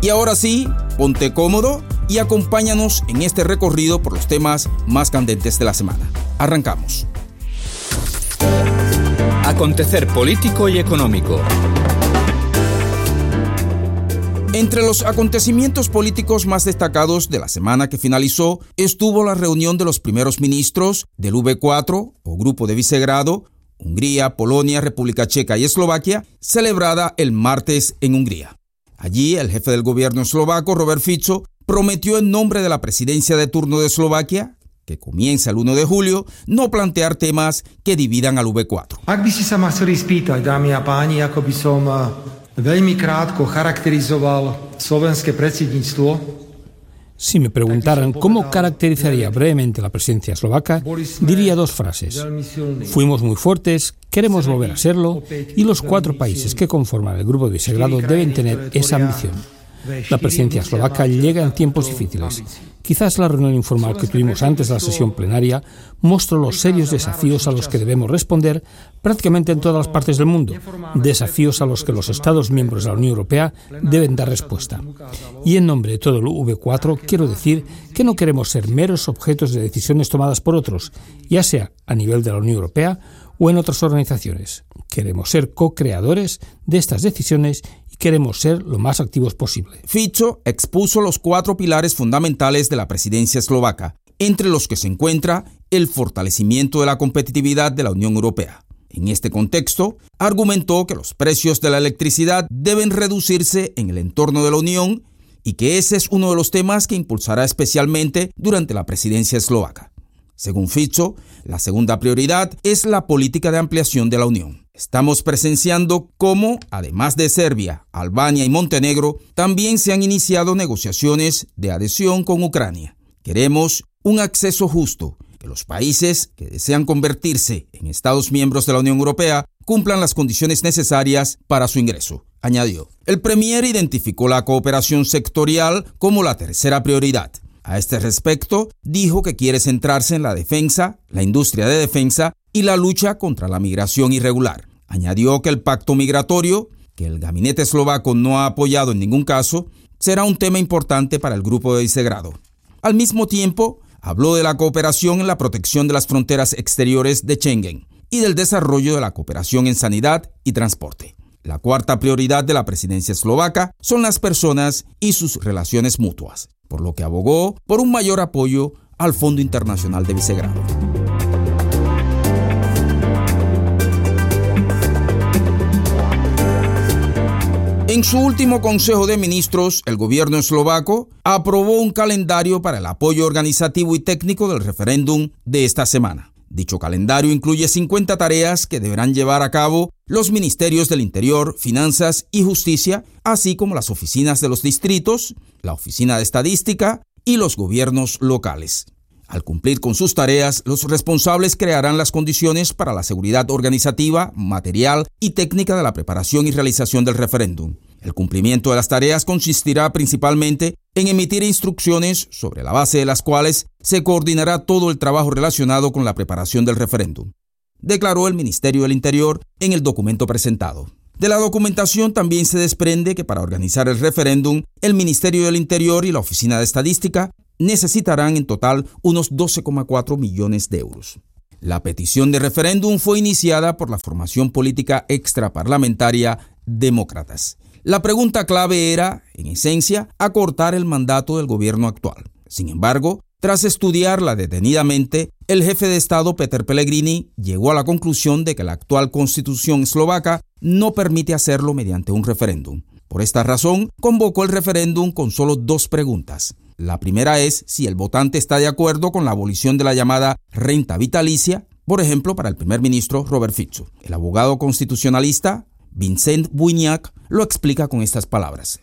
Y ahora sí, ponte cómodo y acompáñanos en este recorrido por los temas más candentes de la semana. Arrancamos. Acontecer político y económico. Entre los acontecimientos políticos más destacados de la semana que finalizó estuvo la reunión de los primeros ministros del V4 o Grupo de Visegrado, Hungría, Polonia, República Checa y Eslovaquia, celebrada el martes en Hungría. Allí, el jefe del gobierno eslovaco, Robert Fico, prometió en nombre de la presidencia de turno de Eslovaquia, que comienza el 1 de julio, no plantear temas que dividan al V4. Ak by si sa ma chceli spýtať, dámy a páni, ako by som veľmi krátko charakterizoval slovenské predsedníctvo. Si me preguntaran cómo caracterizaría brevemente la presidencia eslovaca, diría dos frases. Fuimos muy fuertes, queremos volver a serlo, y los 4 países que conforman el Grupo de Visegrado deben tener esa ambición. La presidencia eslovaca llega en tiempos difíciles. Quizás la reunión informal que tuvimos antes de la sesión plenaria mostró los serios desafíos a los que debemos responder prácticamente en todas las partes del mundo, desafíos a los que los Estados miembros de la Unión Europea deben dar respuesta. Y en nombre de todo el V4 quiero decir que no queremos ser meros objetos de decisiones tomadas por otros, ya sea a nivel de la Unión Europea o en otras organizaciones. Queremos ser co-creadores de estas decisiones y queremos ser lo más activos posible. Fico expuso los 4 pilares fundamentales de la presidencia eslovaca, entre los que se encuentra el fortalecimiento de la competitividad de la Unión Europea. En este contexto, argumentó que los precios de la electricidad deben reducirse en el entorno de la Unión y que ese es uno de los temas que impulsará especialmente durante la presidencia eslovaca. Según Fico, la segunda prioridad es la política de ampliación de la Unión. Estamos presenciando cómo, además de Serbia, Albania y Montenegro, también se han iniciado negociaciones de adhesión con Ucrania. Queremos un acceso justo, que los países que desean convertirse en Estados miembros de la Unión Europea cumplan las condiciones necesarias para su ingreso, añadió. El premier identificó la cooperación sectorial como la tercera prioridad. A este respecto, dijo que quiere centrarse en la defensa, la industria de defensa y la lucha contra la migración irregular. Añadió que el pacto migratorio, que el gabinete eslovaco no ha apoyado en ningún caso, será un tema importante para el Grupo de Visegrado. Al mismo tiempo, habló de la cooperación en la protección de las fronteras exteriores de Schengen y del desarrollo de la cooperación en sanidad y transporte. La cuarta prioridad de la presidencia eslovaca son las personas y sus relaciones mutuas, por lo que abogó por un mayor apoyo al Fondo Internacional de Visegrado. En su último Consejo de Ministros, el gobierno eslovaco aprobó un calendario para el apoyo organizativo y técnico del referéndum de esta semana. Dicho calendario incluye 50 tareas que deberán llevar a cabo los ministerios del Interior, Finanzas y Justicia, así como las oficinas de los distritos, la Oficina de Estadística y los gobiernos locales. Al cumplir con sus tareas, los responsables crearán las condiciones para la seguridad organizativa, material y técnica de la preparación y realización del referéndum. El cumplimiento de las tareas consistirá principalmente en emitir instrucciones sobre la base de las cuales se coordinará todo el trabajo relacionado con la preparación del referéndum, declaró el Ministerio del Interior en el documento presentado. De la documentación también se desprende que para organizar el referéndum, el Ministerio del Interior y la Oficina de Estadística necesitarán en total unos 12,4 millones de euros. La petición de referéndum fue iniciada por la formación política extraparlamentaria Demócratas. La pregunta clave era, en esencia, acortar el mandato del gobierno actual. Sin embargo, tras estudiarla detenidamente, el jefe de Estado Peter Pellegrini llegó a la conclusión de que la actual constitución eslovaca no permite hacerlo mediante un referéndum. Por esta razón, convocó el referéndum con solo 2 preguntas. La primera es si el votante está de acuerdo con la abolición de la llamada renta vitalicia, por ejemplo, para el primer ministro Robert Fico. El abogado constitucionalista Vincent Bujňák lo explica con estas palabras.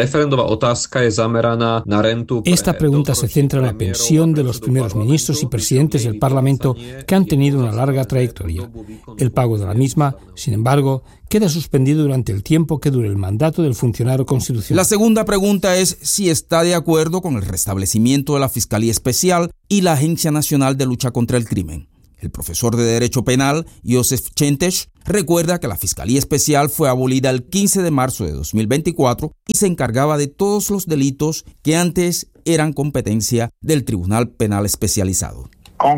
Esta pregunta se centra en la pensión de los primeros ministros y presidentes del Parlamento que han tenido una larga trayectoria. El pago de la misma, sin embargo, queda suspendido durante el tiempo que dure el mandato del funcionario constitucional. La segunda pregunta es si está de acuerdo con el restablecimiento de la Fiscalía Especial y la Agencia Nacional de Lucha contra el Crimen. El profesor de Derecho Penal, Josef Čentež, recuerda que la Fiscalía Especial fue abolida el 15 de marzo de 2024 y se encargaba de todos los delitos que antes eran competencia del Tribunal Penal Especializado.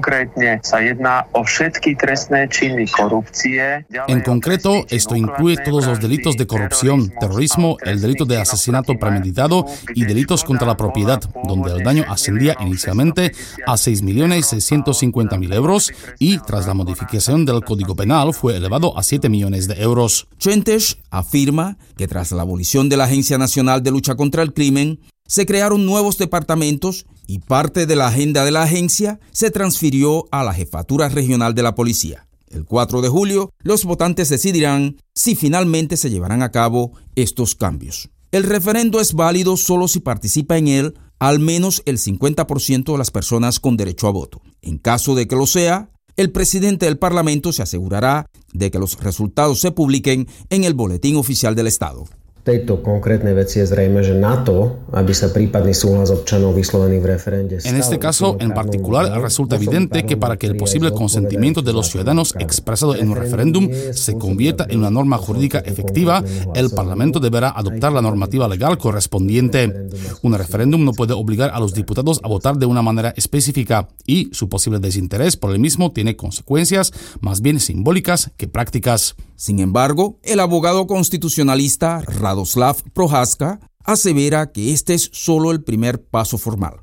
En concreto, esto incluye todos los delitos de corrupción, terrorismo, el delito de asesinato premeditado y delitos contra la propiedad, donde el daño ascendía inicialmente a 6.650.000 euros y, tras la modificación del Código Penal, fue elevado a 7 millones de euros. Čenteš afirma que tras la abolición de la Agencia Nacional de Lucha contra el Crimen, se crearon nuevos departamentos y parte de la agenda de la agencia se transfirió a la Jefatura Regional de la Policía. El 4 de julio, los votantes decidirán si finalmente se llevarán a cabo estos cambios. El referendo es válido solo si participa en él al menos el 50% de las personas con derecho a voto. En caso de que lo sea, el presidente del Parlamento se asegurará de que los resultados se publiquen en el Boletín Oficial del Estado. En este caso, en particular, resulta evidente que para que el posible consentimiento de los ciudadanos expresado en un referéndum se convierta en una norma jurídica efectiva, el Parlamento deberá adoptar la normativa legal correspondiente. Un referéndum no puede obligar a los diputados a votar de una manera específica y su posible desinterés por el mismo tiene consecuencias más bien simbólicas que prácticas. Sin embargo, el abogado constitucionalista Radoslav Prohaska asevera que este es solo el primer paso formal.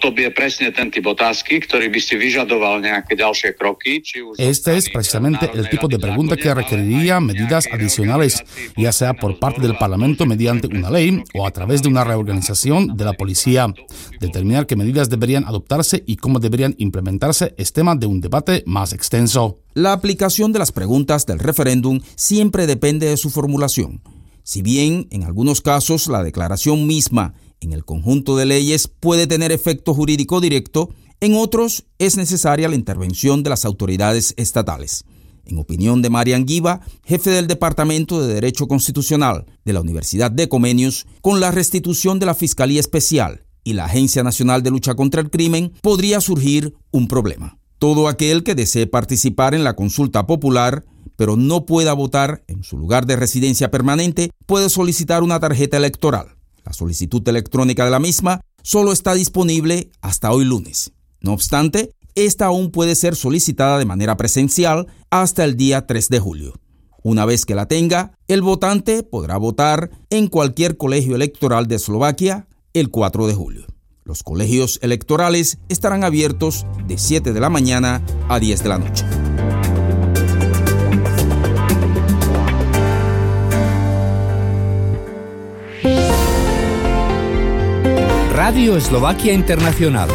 Este es precisamente el tipo de pregunta que requeriría medidas adicionales, ya sea por parte del Parlamento mediante una ley o a través de una reorganización de la policía. Determinar qué medidas deberían adoptarse y cómo deberían implementarse es tema de un debate más extenso. La aplicación de las preguntas del referéndum siempre depende de su formulación. Si bien, en algunos casos, la declaración misma en el conjunto de leyes puede tener efecto jurídico directo, en otros es necesaria la intervención de las autoridades estatales. En opinión de Marian Giva, jefe del Departamento de Derecho Constitucional de la Universidad de Comenius, con la restitución de la Fiscalía Especial y la Agencia Nacional de Lucha contra el Crimen, podría surgir un problema. Todo aquel que desee participar en la consulta popular, pero no pueda votar en su lugar de residencia permanente, puede solicitar una tarjeta electoral. La solicitud electrónica de la misma solo está disponible hasta hoy lunes. No obstante, esta aún puede ser solicitada de manera presencial hasta el día 3 de julio. Una vez que la tenga, el votante podrá votar en cualquier colegio electoral de Eslovaquia el 4 de julio. Los colegios electorales estarán abiertos de 7 de la mañana a 10 de la noche. Radio Eslovaquia Internacional.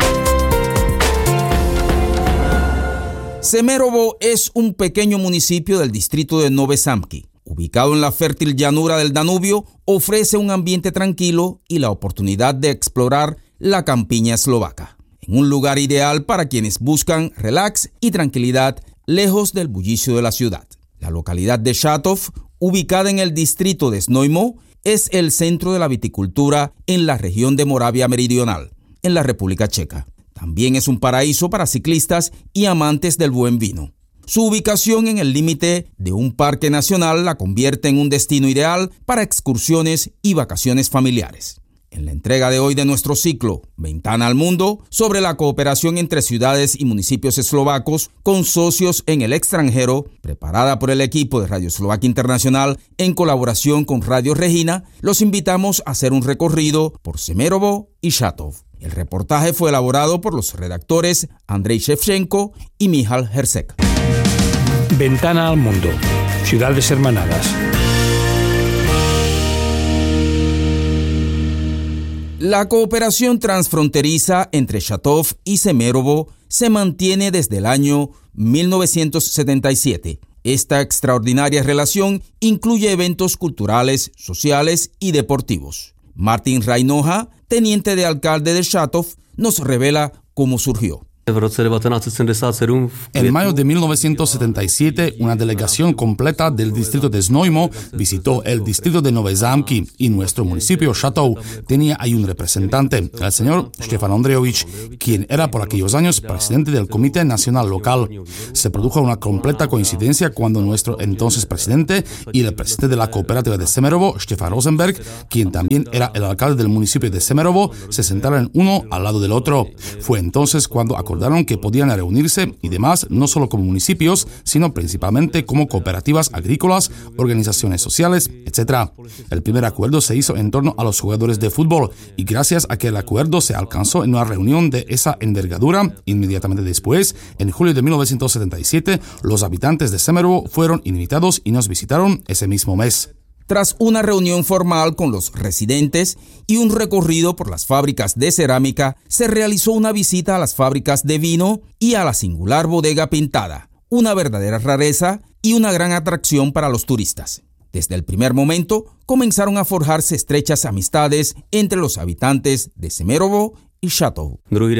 Semerovo es un pequeño municipio del distrito de Nové Zámky. Ubicado en la fértil llanura del Danubio, ofrece un ambiente tranquilo y la oportunidad de explorar la campiña eslovaca. En un lugar ideal para quienes buscan relax y tranquilidad lejos del bullicio de la ciudad. La localidad de Šatov, ubicada en el distrito de Znojmo, es el centro de la viticultura en la región de Moravia Meridional, en la República Checa. También es un paraíso para ciclistas y amantes del buen vino. Su ubicación en el límite de un parque nacional la convierte en un destino ideal para excursiones y vacaciones familiares. En la entrega de hoy de nuestro ciclo Ventana al Mundo, sobre la cooperación entre ciudades y municipios eslovacos con socios en el extranjero, preparada por el equipo de Radio Eslovaquia Internacional en colaboración con Radio Regina, los invitamos a hacer un recorrido por Semerovo y Šatov. El reportaje fue elaborado por los redactores Andrei Shevchenko y Michal Hersek. Ventana al Mundo. Ciudades hermanadas. La cooperación transfronteriza entre Šatov y Semerovo se mantiene desde el año 1977. Esta extraordinaria relación incluye eventos culturales, sociales y deportivos. Martin Rainoja, teniente de alcalde de Šatov, nos revela cómo surgió. En mayo de 1977, una delegación completa del distrito de Znojmo visitó el distrito de Nové Zámky y nuestro municipio Šatov tenía ahí un representante, el señor Štefan Ondřejovič, quien era por aquellos años presidente del Comité Nacional Local. Se produjo una completa coincidencia cuando nuestro entonces presidente y el presidente de la cooperativa de Semerovo, Štefan Rosenberg, quien también era el alcalde del municipio de Semerovo, se sentaron uno al lado del otro. Fue entonces cuando acordaron que podían reunirse y demás, no solo como municipios, sino principalmente como cooperativas agrícolas, organizaciones sociales, etc. El primer acuerdo se hizo en torno a los jugadores de fútbol y gracias a que el acuerdo se alcanzó en una reunión de esa envergadura, inmediatamente después, en julio de 1977, los habitantes de Semerovo fueron invitados y nos visitaron ese mismo mes. Tras una reunión formal con los residentes y un recorrido por las fábricas de cerámica, se realizó una visita a las fábricas de vino y a la singular bodega pintada, una verdadera rareza y una gran atracción para los turistas. Desde el primer momento comenzaron a forjarse estrechas amistades entre los habitantes de Semerovo y Šatov.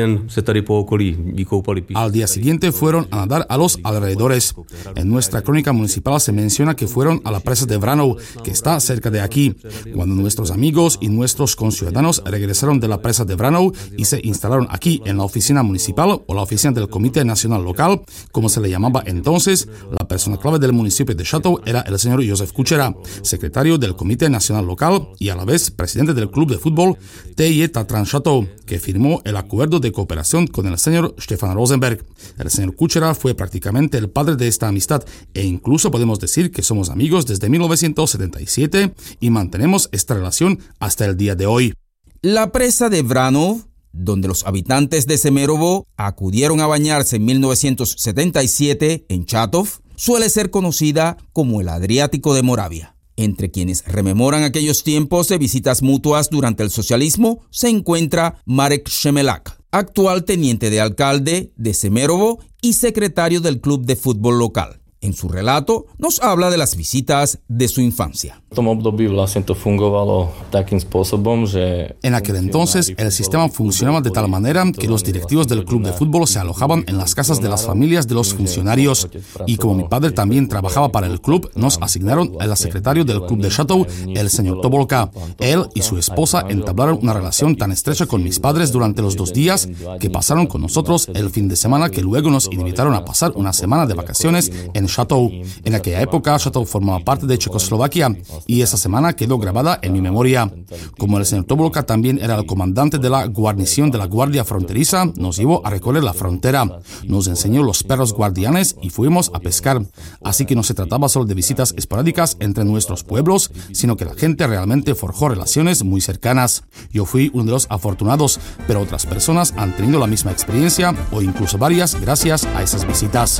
Al día siguiente fueron a nadar a los alrededores. En nuestra crónica municipal se menciona que fueron a la presa de Vranov, que está cerca de aquí. Cuando nuestros amigos y nuestros conciudadanos regresaron de la presa de Vranov y se instalaron aquí en la oficina municipal o la oficina del Comité Nacional Local, como se le llamaba entonces, la persona clave del municipio de Šatov era el señor Josef Kučera, secretario del Comité Nacional Local y a la vez presidente del club de fútbol TJ Tatran Šatov, que firmó el acuerdo de cooperación con el señor Štefan Rosenberg. El señor Kučera fue prácticamente el padre de esta amistad e incluso podemos decir que somos amigos desde 1977 y mantenemos esta relación hasta el día de hoy. La presa de Vranov, donde los habitantes de Semerovo acudieron a bañarse en 1977 en Šatov, suele ser conocida como el Adriático de Moravia. Entre quienes rememoran aquellos tiempos de visitas mutuas durante el socialismo se encuentra Marek Šemelak, actual teniente de alcalde de Semerovo y secretario del club de fútbol local. En su relato nos habla de las visitas de su infancia. En aquel entonces el sistema funcionaba de tal manera que los directivos del club de fútbol se alojaban en las casas de las familias de los funcionarios y como mi padre también trabajaba para el club, nos asignaron al secretario del club de Šatov, el señor Tobolka. Él y su esposa entablaron una relación tan estrecha con mis padres durante los 2 días que pasaron con nosotros el fin de semana, que luego nos invitaron a pasar una semana de vacaciones en Šatov. En aquella época Šatov formaba parte de Checoslovaquia y esa semana quedó grabada en mi memoria. Como el señor Tobolka también era el comandante de la guarnición de la Guardia Fronteriza, nos llevó a recorrer la frontera. Nos enseñó los perros guardianes y fuimos a pescar. Así que no se trataba solo de visitas esporádicas entre nuestros pueblos, sino que la gente realmente forjó relaciones muy cercanas. Yo fui uno de los afortunados, pero otras personas han tenido la misma experiencia o incluso varias gracias a esas visitas.